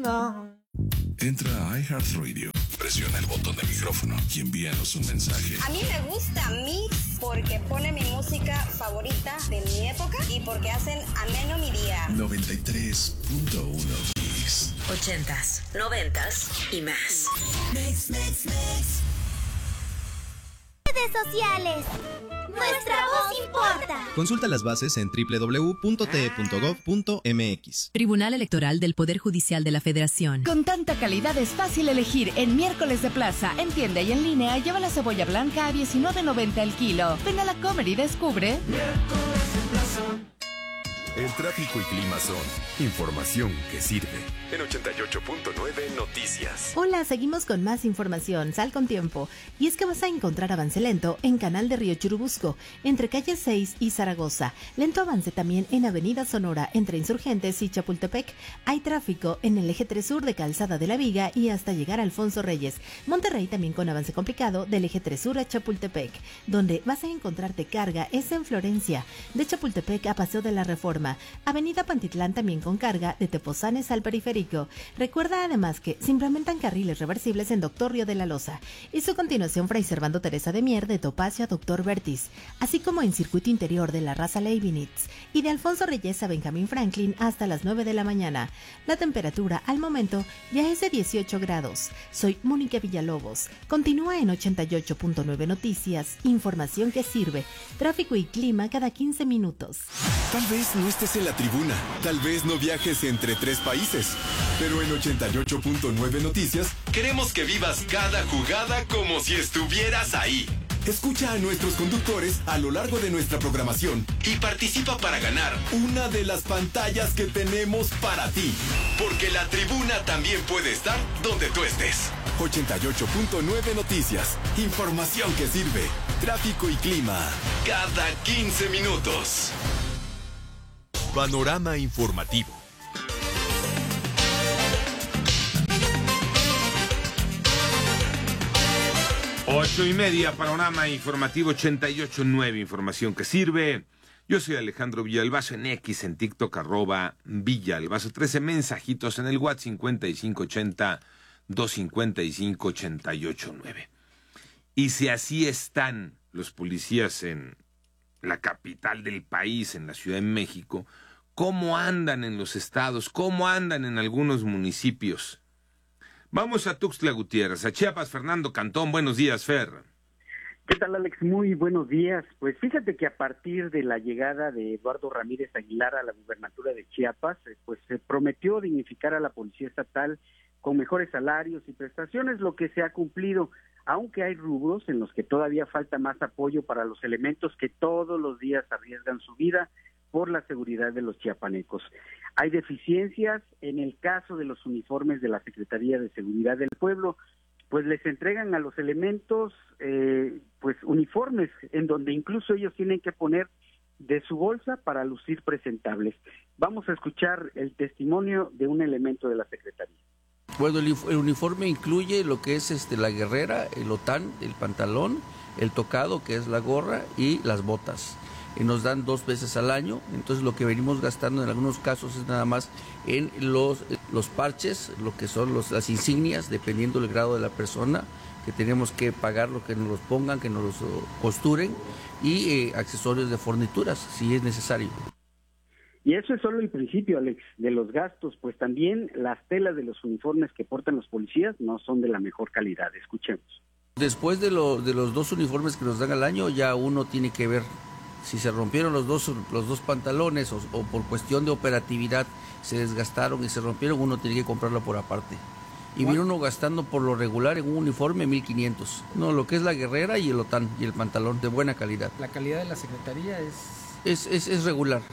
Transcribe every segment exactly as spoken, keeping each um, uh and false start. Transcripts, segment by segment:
Entra a iHeartRadio, presiona el botón de micrófono y envíanos un mensaje. A mí me gusta Mix porque pone mi música favorita de mi época y porque hacen ameno mi día. noventa y tres punto uno Mix. Ochentas, noventas y más. Mix, mix, mix. Redes sociales. Nuestra voz importa. Consulta las bases en doble u doble u doble u punto t e punto gov punto m x. Tribunal Electoral del Poder Judicial de la Federación. Con tanta calidad es fácil elegir. En Miércoles de Plaza, en tienda y en línea, lleva la cebolla blanca a diecinueve noventa el kilo. Ven a la Comer y descubre. Miércoles de Plaza. El tráfico y clima son información que sirve. En ochenta y ocho punto nueve Noticias. Hola, seguimos con más información. Sal con tiempo. Y es que vas a encontrar avance lento en Canal de Río Churubusco, entre calle seis y Zaragoza. Lento avance también en Avenida Sonora, entre Insurgentes y Chapultepec. Hay tráfico en el eje tres sur de Calzada de la Viga y hasta llegar a Alfonso Reyes. Monterrey también con avance complicado del eje tres sur a Chapultepec. Donde vas a encontrarte carga es en Florencia, de Chapultepec a Paseo de la Reforma. Avenida Pantitlán también con carga de Tepozanes al Periférico. Recuerda además que se implementan carriles reversibles en Doctor Río de la Loza y su continuación Fray Servando Teresa de Mier de Topacio a Doctor Vertis, así como en circuito interior de la Raza Leibniz y de Alfonso Reyes a Benjamín Franklin hasta las nueve de la mañana. La temperatura al momento ya es de dieciocho grados. Soy Mónica Villalobos. Continúa en ochenta y ocho punto nueve Noticias, información que sirve, tráfico y clima cada quince minutos. Tal vez no estés en la tribuna, tal vez no viajes entre tres países, pero en ochenta y ocho punto nueve Noticias queremos que vivas cada jugada como si estuvieras ahí. Escucha a nuestros conductores a lo largo de nuestra programación y participa para ganar una de las pantallas que tenemos para ti. Porque la tribuna también puede estar donde tú estés. ochenta y ocho punto nueve Noticias, información que sirve, tráfico y clima, cada quince minutos. Panorama informativo. Ocho y media, panorama informativo ochenta y ocho punto nueve, información que sirve. Yo soy Alejandro Villalbazo en X, en TikTok, arroba Villalbazo. trece mensajitos en el WhatsApp cincuenta y cinco ochenta, doscientos cincuenta y cinco, ochenta y ocho nueve. Y si así están los policías en la capital del país, en la Ciudad de México, ¿cómo andan en los estados? ¿Cómo andan en algunos municipios? Vamos a Tuxtla Gutiérrez, a Chiapas. Fernando Cantón, buenos días, Fer. ¿Qué tal, Alex? Muy buenos días. Pues fíjate que a partir de la llegada de Eduardo Ramírez Aguilar a la gubernatura de Chiapas, pues se prometió dignificar a la policía estatal con mejores salarios y prestaciones, lo que se ha cumplido, aunque hay rubros en los que todavía falta más apoyo para los elementos que todos los días arriesgan su vida por la seguridad de los chiapanecos. Hay deficiencias en el caso de los uniformes de la Secretaría de Seguridad del Pueblo, pues les entregan a los elementos eh, pues uniformes en donde incluso ellos tienen que poner de su bolsa para lucir presentables. Vamos a escuchar el testimonio de un elemento de la Secretaría. Bueno, el, el uniforme incluye lo que es este la guerrera, el otán, el pantalón, el tocado, que es la gorra, y las botas. Y nos dan dos veces al año, entonces lo que venimos gastando en algunos casos es nada más en los, los parches, lo que son los, las insignias, dependiendo del grado de la persona, que tenemos que pagar lo que nos los pongan, que nos los costuren, y eh, accesorios de fornituras, si es necesario. Y eso es solo el principio, Alex, de los gastos, pues también las telas de los uniformes que portan los policías no son de la mejor calidad. Escuchemos. Después de, lo, de los dos uniformes que nos dan al año, ya uno tiene que ver si se rompieron los dos, los dos pantalones o, o por cuestión de operatividad se desgastaron y se rompieron, uno tiene que comprarlo por aparte. Y viene uno gastando por lo regular en un uniforme mil quinientos. No, lo que es la guerrera y el otán y el pantalón de buena calidad. ¿La calidad de la Secretaría es...? Es, es, es regular.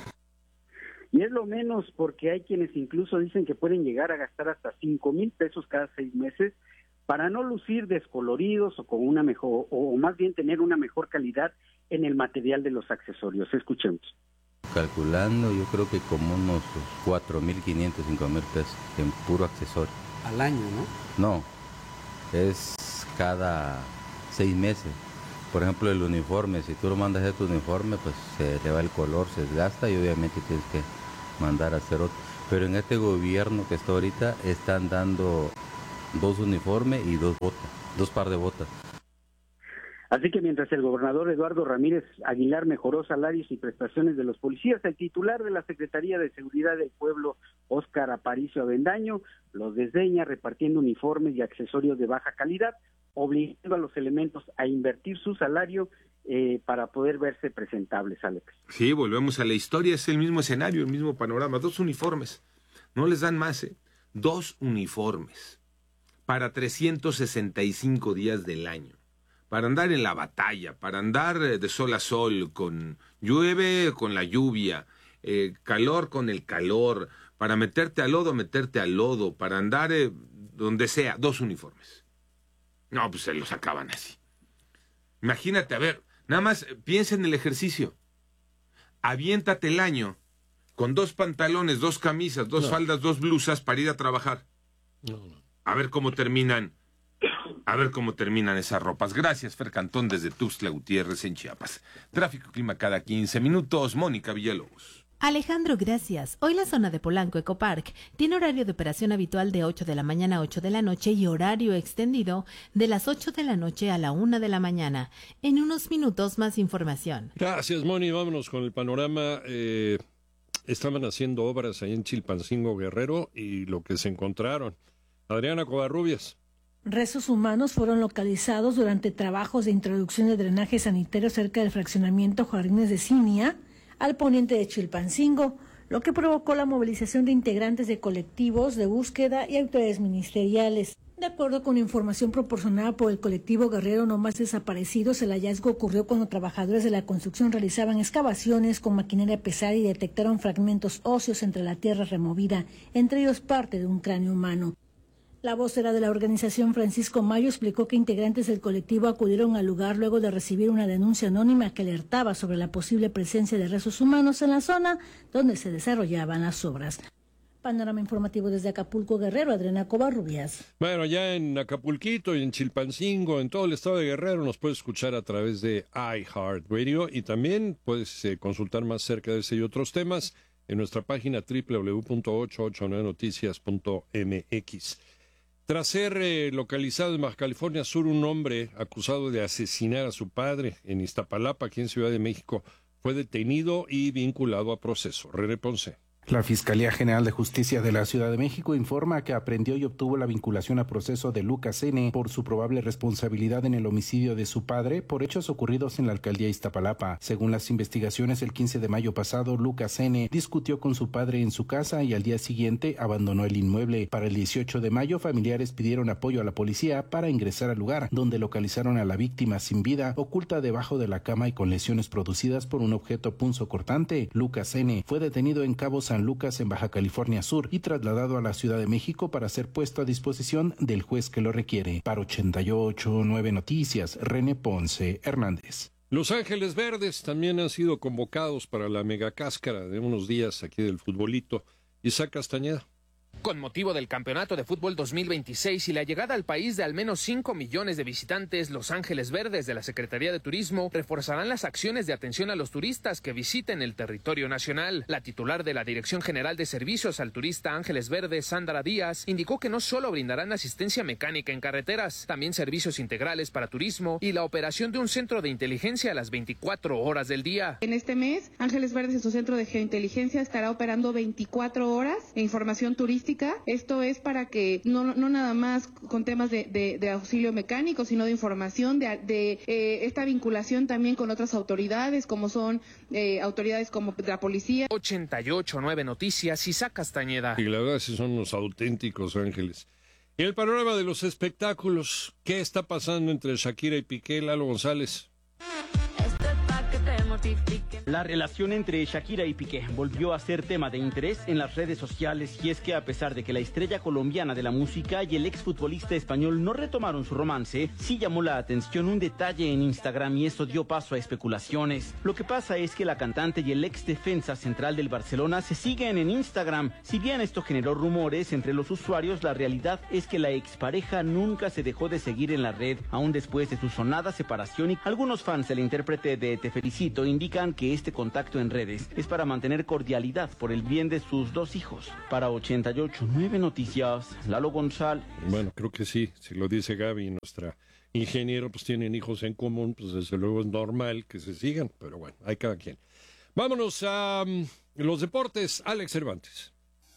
Y es lo menos porque hay quienes incluso dicen que pueden llegar a gastar hasta cinco mil pesos cada seis meses para no lucir descoloridos o con una mejor, o más bien tener una mejor calidad en el material de los accesorios. Escuchemos. Calculando, yo creo que como unos cuatro mil quinientos, cinco mil pesos en puro accesorio. Al año, ¿no? No, es cada seis meses. Por ejemplo, el uniforme, si tú lo mandas a tu uniforme, pues se le va el color, se desgasta y obviamente tienes que mandar a hacer otro. Pero en este gobierno que está ahorita están dando dos uniformes y dos botas, dos par de botas. Así que mientras el gobernador Eduardo Ramírez Aguilar mejoró salarios y prestaciones de los policías, el titular de la Secretaría de Seguridad del Pueblo, Óscar Aparicio Avendaño, los desdeña repartiendo uniformes y accesorios de baja calidad, obligando a los elementos a invertir su salario eh, para poder verse presentables, Alex. Sí, volvemos a la historia, es el mismo escenario, el mismo panorama, dos uniformes, no les dan más, ¿eh? Dos uniformes para trescientos sesenta y cinco días del año. Para andar en la batalla, para andar de sol a sol, con llueve con la lluvia, eh, calor con el calor, para meterte al lodo, meterte al lodo, para andar eh, donde sea, dos uniformes. No, pues se los acaban así. Imagínate, a ver, nada más piensa en el ejercicio. Aviéntate el año con dos pantalones, dos camisas, dos no. faldas, dos blusas para ir a trabajar. No, no. A ver cómo terminan. A ver cómo terminan esas ropas. Gracias, Fer Cantón, desde Tuxtla Gutiérrez, en Chiapas. Tráfico y clima cada quince minutos. Mónica Villalobos. Alejandro, gracias. Hoy la zona de Polanco Ecopark tiene horario de operación habitual de ocho de la mañana a ocho de la noche y horario extendido de las ocho de la noche a la una de la mañana. En unos minutos más información. Gracias, Moni. Vámonos con el panorama. Eh, estaban haciendo obras ahí en Chilpancingo, Guerrero, y lo que se encontraron. Adriana Covarrubias. Restos humanos fueron localizados durante trabajos de introducción de drenaje sanitario cerca del fraccionamiento Jardines de Cinia, al poniente de Chilpancingo, lo que provocó la movilización de integrantes de colectivos de búsqueda y autoridades ministeriales. De acuerdo con información proporcionada por el colectivo Guerrero No Más Desaparecidos, el hallazgo ocurrió cuando trabajadores de la construcción realizaban excavaciones con maquinaria pesada y detectaron fragmentos óseos entre la tierra removida, entre ellos parte de un cráneo humano. La vocera de la organización, Francisco Mayo, explicó que integrantes del colectivo acudieron al lugar luego de recibir una denuncia anónima que alertaba sobre la posible presencia de restos humanos en la zona donde se desarrollaban las obras. Panorama informativo desde Acapulco, Guerrero, Adriana Covarrubias. Bueno, ya en Acapulquito y en Chilpancingo, en todo el estado de Guerrero, nos puedes escuchar a través de iHeartRadio y también puedes eh, consultar más cerca de ese y otros temas en nuestra página doble u doble u doble u punto ochocientos ochenta y nueve noticias punto m x. Tras ser eh, localizado en Baja California Sur, un hombre acusado de asesinar a su padre en Iztapalapa, aquí en Ciudad de México, fue detenido y vinculado a proceso. René Ponce. La Fiscalía General de Justicia de la Ciudad de México informa que aprendió y obtuvo la vinculación a proceso de Lucas N. por su probable responsabilidad en el homicidio de su padre por hechos ocurridos en la alcaldía Iztapalapa. Según las investigaciones, el quince de mayo pasado, Lucas N. discutió con su padre en su casa y al día siguiente abandonó el inmueble. Para el dieciocho de mayo, familiares pidieron apoyo a la policía para ingresar al lugar, donde localizaron a la víctima sin vida, oculta debajo de la cama y con lesiones producidas por un objeto punzocortante. Lucas N. fue detenido en Cabo San Lucas, en Baja California Sur, y trasladado a la Ciudad de México para ser puesto a disposición del juez que lo requiere. Para ochenta y ocho punto nueve Noticias, René Ponce Hernández. Los Ángeles Verdes también han sido convocados para la megacáscara de unos días aquí del futbolito. Isaac Castañeda. Con motivo del Campeonato de Fútbol dos mil veintiséis y la llegada al país de al menos cinco millones de visitantes, Los Ángeles Verdes de la Secretaría de Turismo reforzarán las acciones de atención a los turistas que visiten el territorio nacional. La titular de la Dirección General de Servicios al Turista Ángeles Verdes, Sandra Díaz, indicó que no solo brindarán asistencia mecánica en carreteras, también servicios integrales para turismo y la operación de un centro de inteligencia a las veinticuatro horas del día. En este mes, Ángeles Verdes en su centro de geointeligencia estará operando veinticuatro horas de información turística. Esto es para que no, no nada más con temas de, de, de auxilio mecánico, sino de información, de, de eh, esta vinculación también con otras autoridades, como son eh, autoridades como la policía. ochenta y ocho punto nueve Noticias, Isaac Castañeda. Y la verdad sí son los auténticos ángeles. En el panorama de los espectáculos, ¿qué está pasando entre Shakira y Piqué? Lalo González. La relación entre Shakira y Piqué volvió a ser tema de interés en las redes sociales, y es que a pesar de que la estrella colombiana de la música y el exfutbolista español no retomaron su romance, sí llamó la atención un detalle en Instagram y esto dio paso a especulaciones. Lo que pasa es que la cantante y el ex defensa central del Barcelona se siguen en Instagram. Si bien esto generó rumores entre los usuarios, la realidad es que la expareja nunca se dejó de seguir en la red, aún después de su sonada separación, y algunos fans del intérprete de Te Felicito indican que este contacto en redes es para mantener cordialidad por el bien de sus dos hijos. Para ochenta y ocho punto nueve Noticias, Lalo González. Bueno, creo que sí, si lo dice Gaby, nuestra ingeniero, pues tienen hijos en común, pues desde luego es normal que se sigan, pero bueno, hay cada quien. Vámonos a um, los deportes, Alex Cervantes.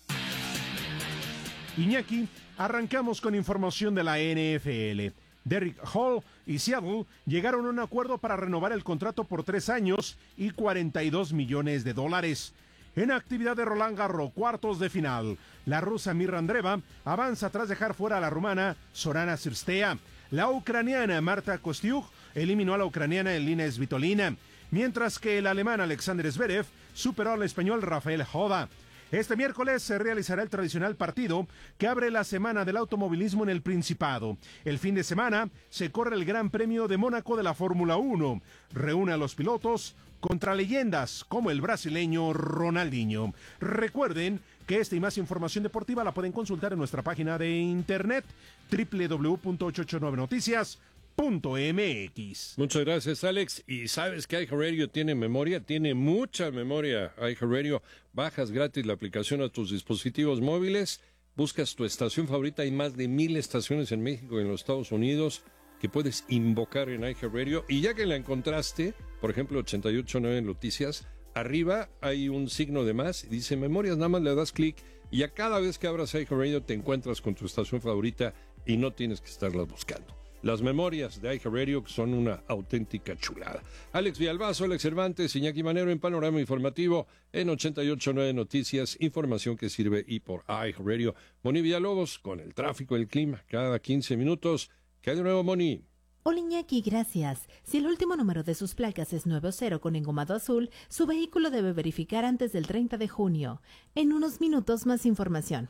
Iñaki, arrancamos con información de la N F L. Derrick Hall y Seattle llegaron a un acuerdo para renovar el contrato por tres años y cuarenta y dos millones de dólares. En actividad de Roland Garros, cuartos de final, la rusa Mirra Andreeva avanza tras dejar fuera a la rumana Sorana Cirstea. La ucraniana Marta Kostyuk eliminó a la ucraniana Elina Svitolina, mientras que el alemán Alexander Zverev superó al español Rafael Joda. Este miércoles se realizará el tradicional partido que abre la semana del automovilismo en el Principado. El fin de semana se corre el Gran Premio de Mónaco de la Fórmula uno. Reúne a los pilotos contra leyendas como el brasileño Ronaldinho. Recuerden que esta y más información deportiva la pueden consultar en nuestra página de internet doble u doble u doble u punto ochocientos ochenta y nueve noticias punto m x. Muchas gracias, Alex. Y sabes que iHeartRadio tiene memoria, tiene mucha memoria. iHeartRadio, bajas gratis la aplicación a tus dispositivos móviles, buscas tu estación favorita. Hay más de mil estaciones en México y en los Estados Unidos que puedes invocar en iHeartRadio. Y ya que la encontraste, por ejemplo, ochenta y ocho punto nueve Noticias, arriba hay un signo de más y dice memorias, nada más le das clic y a cada vez que abras iHeartRadio te encuentras con tu estación favorita y no tienes que estarlas buscando. Las memorias de iHeartRadio son una auténtica chulada. Alex Villalbazo, Alex Cervantes, Iñaki Manero en Panorama Informativo en ochenta y ocho punto nueve Noticias, información que sirve y por iHeartRadio. Moni Villalobos con el tráfico y el clima cada quince minutos. ¿Qué hay de nuevo, Moni? Hola Iñaki, gracias. Si el último número de sus placas es nueve cero con engomado azul, su vehículo debe verificar antes del treinta de junio. En unos minutos más información.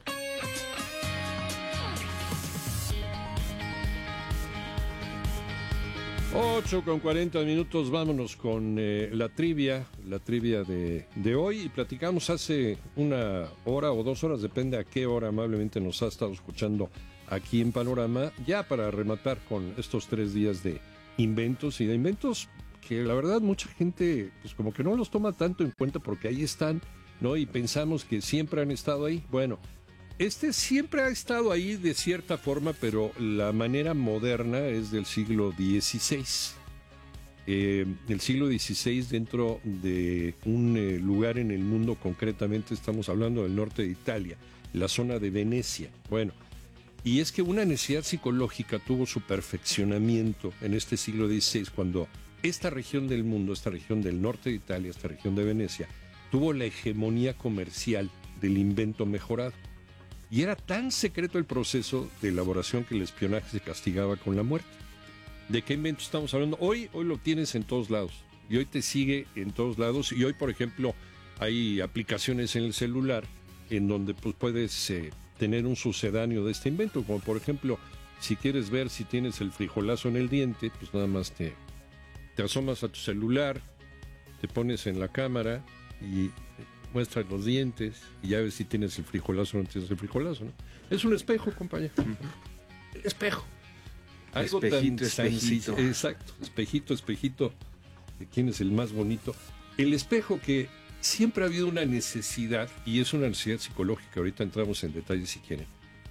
ocho con cuarenta minutos, vámonos con eh, la trivia, la trivia de, de hoy. Y platicamos hace una hora o dos horas, depende a qué hora amablemente nos ha estado escuchando aquí en Panorama, ya para rematar con estos tres días de inventos y de inventos que la verdad mucha gente pues como que no los toma tanto en cuenta porque ahí están, ¿no? Y pensamos que siempre han estado ahí. Bueno, este siempre ha estado ahí de cierta forma, pero la manera moderna es del siglo dieciséis. Eh, el siglo dieciséis dentro de un eh, lugar en el mundo, concretamente estamos hablando del norte de Italia, la zona de Venecia. Bueno, y es que una necesidad psicológica tuvo su perfeccionamiento en este siglo dieciséis, cuando esta región del mundo, esta región del norte de Italia, esta región de Venecia, tuvo la hegemonía comercial del invento mejorado. Y era tan secreto el proceso de elaboración que el espionaje se castigaba con la muerte. ¿De qué invento estamos hablando? Hoy, hoy lo tienes en todos lados. Y hoy te sigue en todos lados. Y hoy, por ejemplo, hay aplicaciones en el celular en donde pues, puedes eh, tener un sucedáneo de este invento. Como por ejemplo, si quieres ver si tienes el frijolazo en el diente, pues nada más te, te asomas a tu celular, te pones en la cámara y muestras los dientes y ya ves si tienes el frijolazo o no tienes el frijolazo, ¿no? Es un espejo, compañero. Espejo. Algo espejito, tan espejito. Sencillo. Exacto, espejito, espejito. ¿De quién es el más bonito? El espejo que siempre ha habido una necesidad, y es una necesidad psicológica, ahorita entramos en detalles si quieren,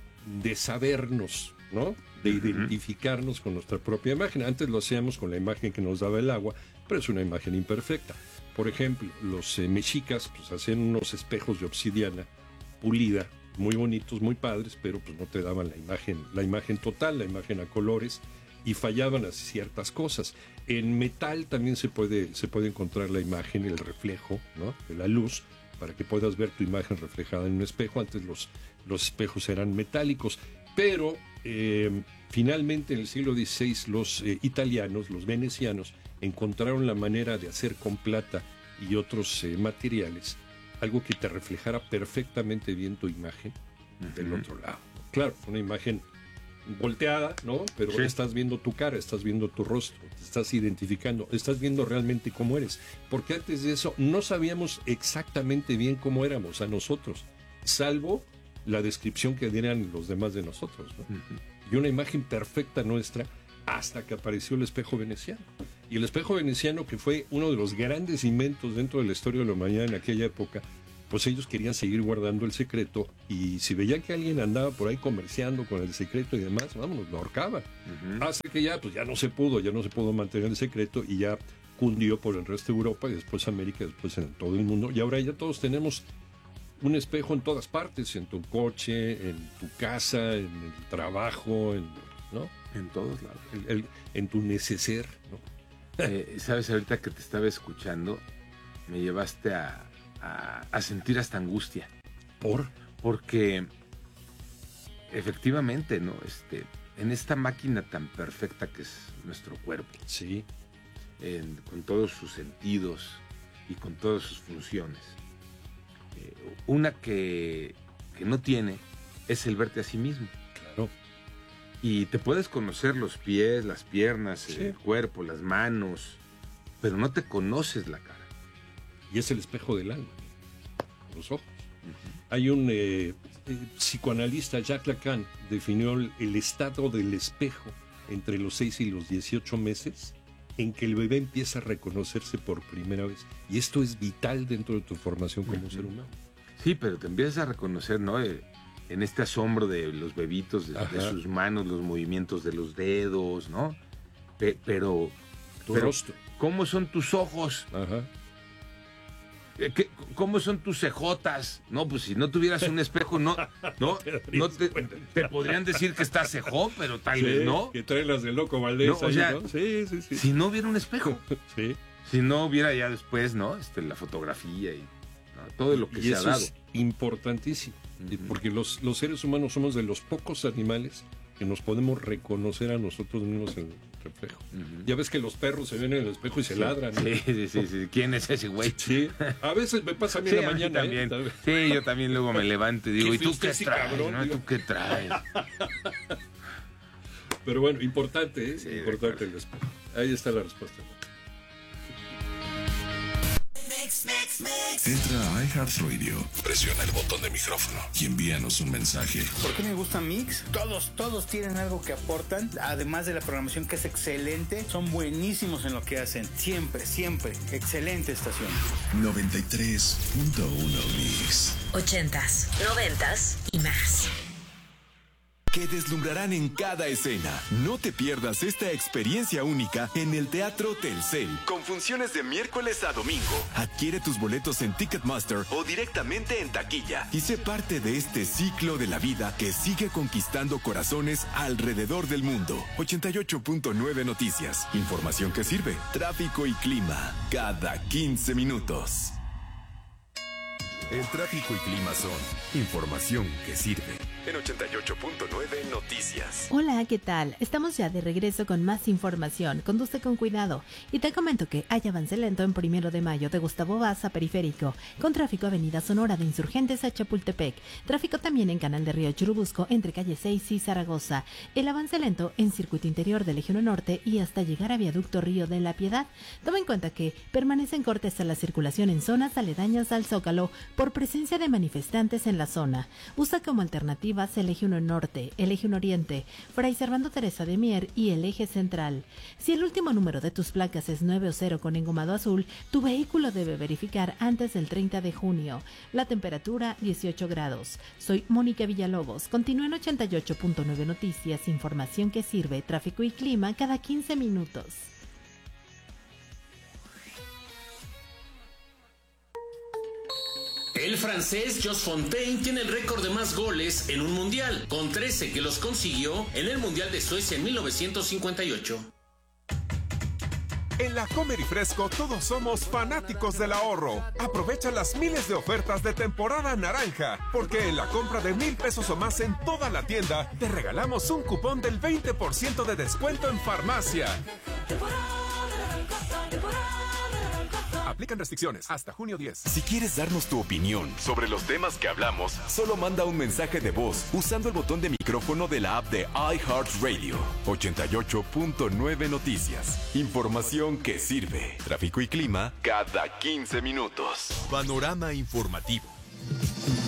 de sabernos, ¿no? De identificarnos con nuestra propia imagen. Antes lo hacíamos con la imagen que nos daba el agua, pero es una imagen imperfecta. Por ejemplo, los eh, mexicas pues hacían unos espejos de obsidiana pulida, muy bonitos, muy padres, pero pues no te daban la imagen, la imagen total, la imagen a colores, y fallaban a ciertas cosas. En metal también se puede, se puede encontrar la imagen, el reflejo, ¿no? De la luz, para que puedas ver tu imagen reflejada en un espejo. Antes los, los espejos eran metálicos, pero eh, finalmente en el siglo dieciséis los eh, italianos, los venecianos, encontraron la manera de hacer con plata y otros eh, materiales algo que te reflejara perfectamente bien tu imagen uh-huh. del otro lado. Claro, una imagen volteada, ¿no? Pero sí. Estás viendo tu cara, estás viendo tu rostro, te estás identificando, estás viendo realmente cómo eres. Porque antes de eso no sabíamos exactamente bien cómo éramos a nosotros, salvo la descripción que dieran los demás de nosotros, ¿no? Uh-huh. Y una imagen perfecta nuestra hasta que apareció el espejo veneciano. Y el espejo veneciano, que fue uno de los grandes inventos dentro de la historia de la humanidad en aquella época, pues ellos querían seguir guardando el secreto, y si veían que alguien andaba por ahí comerciando con el secreto y demás, vámonos, lo ahorcaban. Uh-huh. Hasta que ya, pues ya no se pudo, ya no se pudo mantener el secreto, y ya cundió por el resto de Europa, y después América, después en todo el mundo, y ahora ya todos tenemos un espejo en todas partes, en tu coche, en tu casa, en el trabajo, en, ¿no? En todos lados. El, el, en tu neceser, ¿no? Eh, Sabes, ahorita que te estaba escuchando, me llevaste a, a, a sentir hasta angustia. ¿Por? Porque efectivamente, ¿no? Este, en esta máquina tan perfecta que es nuestro cuerpo. Sí. En, con todos sus sentidos y con todas sus funciones. Eh, una que, que no tiene es el verte a sí mismo. Claro. Y te puedes conocer los pies, las piernas, sí. el cuerpo, las manos, pero no te conoces la cara. Y es el espejo del alma, los ojos. Uh-huh. Hay un eh, eh, psicoanalista, Jacques Lacan, definió el, el estado del espejo entre los seis y los dieciocho meses, en que el bebé empieza a reconocerse por primera vez. Y esto es vital dentro de tu formación como uh-huh. ser humano. Sí, pero te empiezas a reconocer, ¿no? Eh, en este asombro de los bebitos, de, de sus manos, los movimientos de los dedos, ¿no? Pe- pero, tu pero rostro. ¿Cómo son tus ojos? Ajá. ¿Qué, ¿Cómo son tus cejotas? No, pues si no tuvieras un espejo, no, no, no te, te podrían decir que estás cejón, pero tal sí, vez no. Que traen las de Loco Valdés. No, o ahí, sea, ¿no? Sí, sí, sí. Si no hubiera un espejo. Sí. Si no hubiera ya después, ¿no? Este, la fotografía y ¿no? todo lo que y se eso ha dado. Es importantísimo. Porque los, los seres humanos somos de los pocos animales que nos podemos reconocer a nosotros mismos en el reflejo. Uh-huh. Ya ves que los perros se ven en el espejo y se sí. ladran. ¿no? Sí, sí, sí, sí. ¿Quién es ese güey? Sí. A veces me pasa a mí sí, en la mañana. También. ¿eh? Sí, yo también luego me levanto y digo, ¿y tú qué sí, traes? Cabrón, ¿no? ¿Tú qué traes? Pero bueno, importante, ¿eh? Sí, importante el espejo. Ahí está la respuesta. Mix, mix, mix. Entra a iHeartRadio, presiona el botón de micrófono y envíanos un mensaje. ¿Por qué me gusta Mix? Todos, todos tienen algo que aportan, además de la programación que es excelente, son buenísimos en lo que hacen. Siempre, siempre. Excelente estación. noventa y tres punto uno Mix. Ochentas, noventas y más. Que deslumbrarán en cada escena. No te pierdas esta experiencia única en el Teatro Telcel, con funciones de miércoles a domingo. Adquiere tus boletos en Ticketmaster o directamente en taquilla y sé parte de este ciclo de la vida que sigue conquistando corazones alrededor del mundo. ochenta y ocho punto nueve Noticias. Información que sirve. Tráfico y clima cada quince minutos. El tráfico y clima son información que sirve. En ochenta y ocho punto nueve Noticias. Hola, ¿qué tal? Estamos ya de regreso con más información. Conduce con cuidado. Y te comento que hay avance lento en Primero de Mayo de Gustavo Vaz a Periférico, con tráfico Avenida Sonora de Insurgentes a Chapultepec. Tráfico también en Canal de Río Churubusco entre calle seis y Zaragoza. El avance lento en Circuito Interior del Eje uno Norte y hasta llegar a Viaducto Río de la Piedad. Toma en cuenta que permanecen cortes a la circulación en zonas aledañas al Zócalo por presencia de manifestantes en la zona. Usa como alternativa el Eje uno Norte, el Eje uno Oriente, Fray Servando Teresa de Mier y el Eje Central. Si el último número de tus placas es nueve o cero con engomado azul, tu vehículo debe verificar antes del treinta de junio. La temperatura dieciocho grados. Soy Mónica Villalobos. Continúa en ochenta y ocho punto nueve Noticias, información que sirve, tráfico y clima cada quince minutos. El francés Jos Fontaine tiene el récord de más goles en un mundial, con trece que los consiguió en el Mundial de Suecia en mil novecientos cincuenta y ocho. En la Comer y Fresco todos somos fanáticos del ahorro. Aprovecha las miles de ofertas de temporada naranja, porque en la compra de mil pesos o más en toda la tienda, te regalamos un cupón del veinte por ciento de descuento en farmacia. Aplican restricciones hasta junio diez. Si quieres darnos tu opinión sobre los temas que hablamos, solo manda un mensaje de voz usando el botón de micrófono de la app de iHeartRadio. ochenta y ocho punto nueve Noticias. Información que sirve. Tráfico y clima cada quince minutos. Panorama informativo.